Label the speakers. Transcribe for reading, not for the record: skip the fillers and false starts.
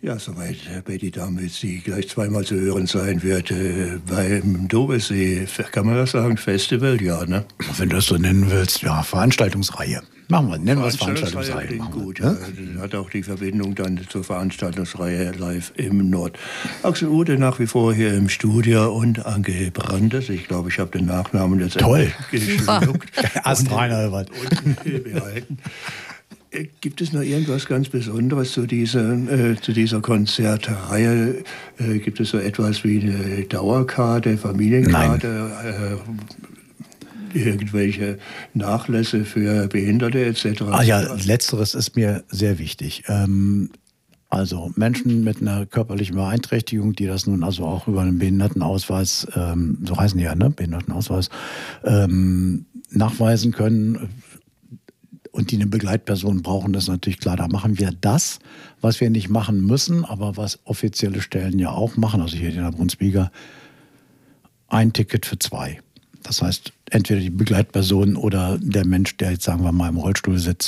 Speaker 1: Ja, soweit Betty Damitz, die gleich zweimal zu hören sein wird, beim Dovesee, kann man das sagen, Festival, ja, ne?
Speaker 2: Wenn du das so nennen willst, ja, Veranstaltungsreihe. Nennen wir es Veranstaltungsreihe.
Speaker 1: Klingt gut, ja. Hat auch die Verbindung dann zur Veranstaltungsreihe live im Nord. Axel Ude nach wie vor hier im Studio und Anke Brandes. Ich glaube, ich habe den Nachnamen jetzt geschluckt.
Speaker 2: Astreiner
Speaker 1: behalten. Gibt es noch irgendwas ganz Besonderes zu dieser Konzertreihe? Gibt es so etwas wie eine Dauerkarte, Familienkarte? Irgendwelche Nachlässe für Behinderte etc.?
Speaker 2: Ja, letzteres ist mir sehr wichtig. Also Menschen mit einer körperlichen Beeinträchtigung, die das nun also auch über einen Behindertenausweis, so heißen die ja, ne? Behindertenausweis, nachweisen können und die eine Begleitperson brauchen, das ist natürlich klar. Da machen wir das, was wir nicht machen müssen, aber was offizielle Stellen ja auch machen, also hier in der Brunsbieger, ein Ticket für 2. Das heißt, entweder die Begleitperson oder der Mensch, der jetzt, sagen wir mal, im Rollstuhl sitzt,